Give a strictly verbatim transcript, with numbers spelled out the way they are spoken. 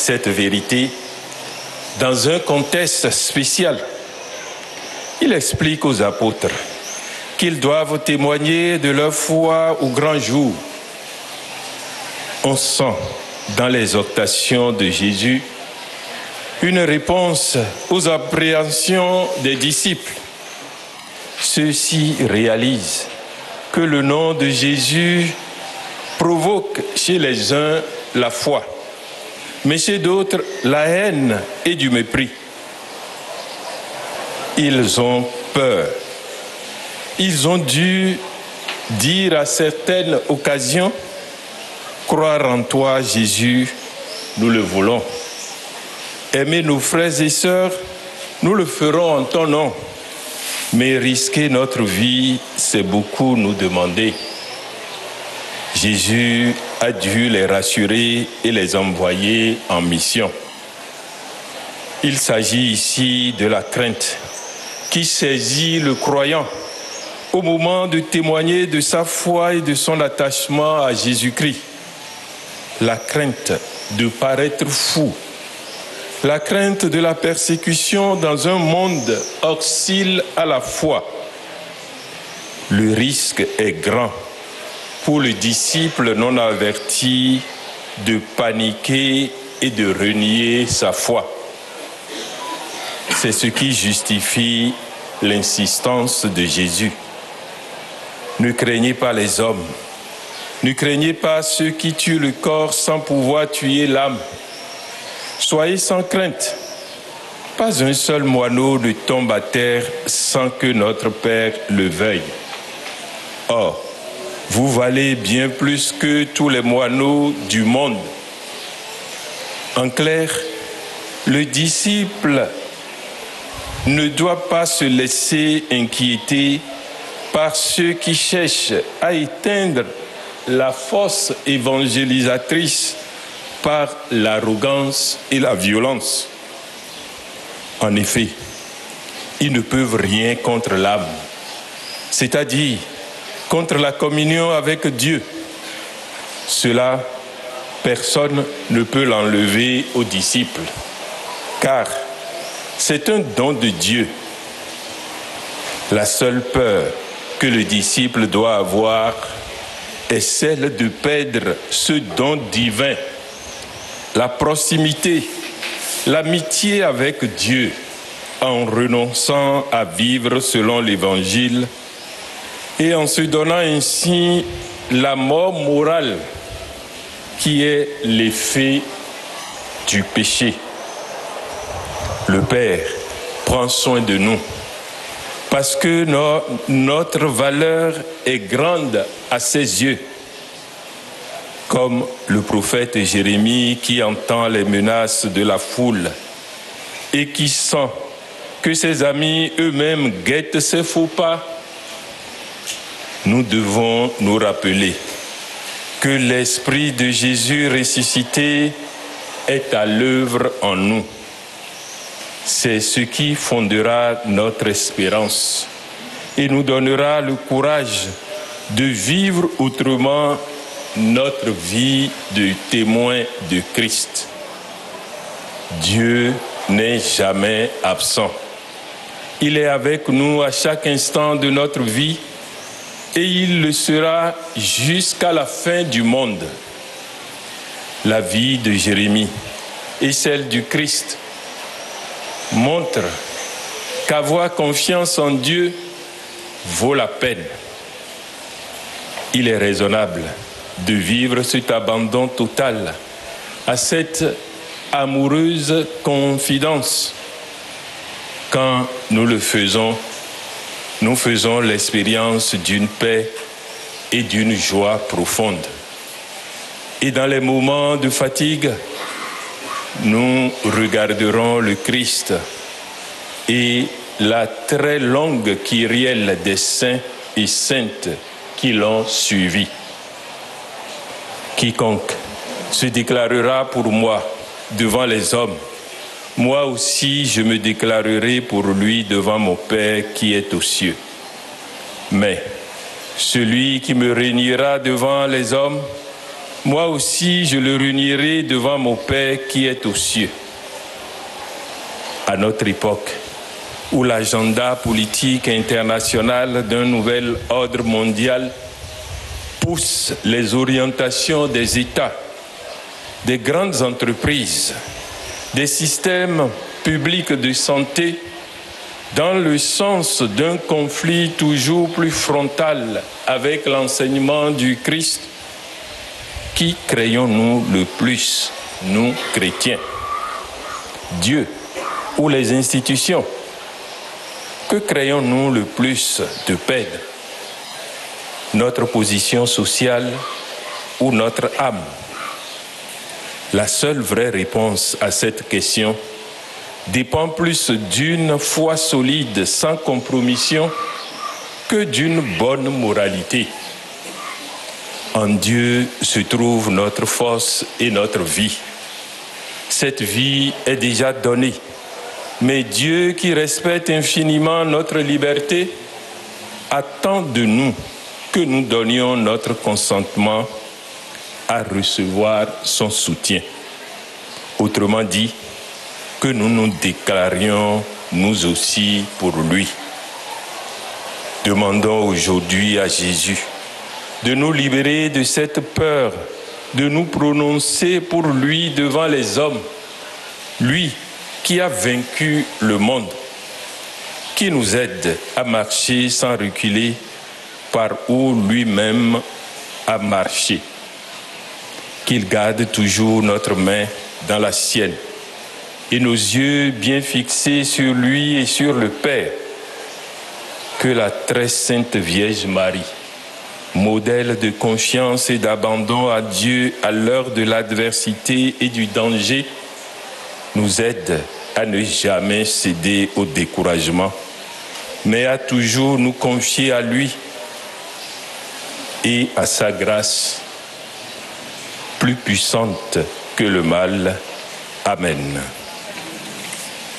cette vérité dans un contexte spécial. Il explique aux apôtres qu'ils doivent témoigner de leur foi au grand jour. On sent dans l'exhortation de Jésus une réponse aux appréhensions des disciples. Ceux-ci réalisent que le nom de Jésus provoque chez les uns la foi, mais chez d'autres la haine et du mépris. Ils ont peur. Ils ont dû dire à certaines occasions: croire en toi, Jésus, nous le voulons. Aimer nos frères et sœurs, nous le ferons en ton nom. Mais risquer notre vie, c'est beaucoup nous demander. Jésus a dû les rassurer et les envoyer en mission. Il s'agit ici de la crainte qui saisit le croyant au moment de témoigner de sa foi et de son attachement à Jésus-Christ. La crainte de paraître fou, la crainte de la persécution dans un monde hostile à la foi. Le risque est grand pour le disciple non averti de paniquer et de renier sa foi. C'est ce qui justifie l'insistance de Jésus. Ne craignez pas les hommes, ne craignez pas ceux qui tuent le corps sans pouvoir tuer l'âme. Soyez sans crainte. Pas un seul moineau ne tombe à terre sans que notre Père le veuille. Or, vous valez bien plus que tous les moineaux du monde. En clair, le disciple ne doit pas se laisser inquiéter par ceux qui cherchent à éteindre la force évangélisatrice par l'arrogance et la violence. En effet, ils ne peuvent rien contre l'âme, c'est-à-dire contre la communion avec Dieu. Cela, personne ne peut l'enlever aux disciples, car c'est un don de Dieu. La seule peur que le disciple doit avoir est celle de perdre ce don divin, la proximité, l'amitié avec Dieu, en renonçant à vivre selon l'Évangile et en se donnant ainsi la mort morale qui est l'effet du péché. Le Père prend soin de nous parce que no- notre valeur est grande à ses yeux. Comme le prophète Jérémie qui entend les menaces de la foule et qui sent que ses amis eux-mêmes guettent ses faux pas, nous devons nous rappeler que l'Esprit de Jésus ressuscité est à l'œuvre en nous. C'est ce qui fondera notre espérance et nous donnera le courage de vivre autrement notre vie de témoin de Christ. Dieu n'est jamais absent. Il est avec nous à chaque instant de notre vie et il le sera jusqu'à la fin du monde. La vie de Jérémie et celle du Christ montrent qu'avoir confiance en Dieu vaut la peine. Il est raisonnable de vivre cet abandon total à cette amoureuse confidence. Quand nous le faisons, nous faisons l'expérience d'une paix et d'une joie profonde. Et dans les moments de fatigue, nous regarderons le Christ et la très longue kyrielle des saints et saintes qui l'ont suivi. Quiconque se déclarera pour moi devant les hommes, moi aussi je me déclarerai pour lui devant mon Père qui est aux cieux. Mais celui qui me réunira devant les hommes, moi aussi je le réunirai devant mon Père qui est aux cieux. À notre époque, où l'agenda politique international d'un nouvel ordre mondial pousse les orientations des États, des grandes entreprises, des systèmes publics de santé dans le sens d'un conflit toujours plus frontal avec l'enseignement du Christ. Qui craignons-nous le plus, nous chrétiens? Dieu ou les institutions? Que craignons-nous le plus de peine? Notre position sociale ou notre âme? La seule vraie réponse à cette question dépend plus d'une foi solide sans compromission que d'une bonne moralité. En Dieu se trouve notre force et notre vie. Cette vie est déjà donnée, mais Dieu qui respecte infiniment notre liberté attend de nous que nous donnions notre consentement à recevoir son soutien. Autrement dit, que nous nous déclarions nous aussi pour lui. Demandons aujourd'hui à Jésus de nous libérer de cette peur, de nous prononcer pour lui devant les hommes, lui qui a vaincu le monde, qui nous aide à marcher sans reculer par où lui-même a marché. Qu'il garde toujours notre main dans la sienne et nos yeux bien fixés sur lui et sur le Père. Que la très sainte Vierge Marie, modèle de confiance et d'abandon à Dieu à l'heure de l'adversité et du danger, nous aide à ne jamais céder au découragement, mais à toujours nous confier à lui et à sa grâce plus puissante que le mal. Amen.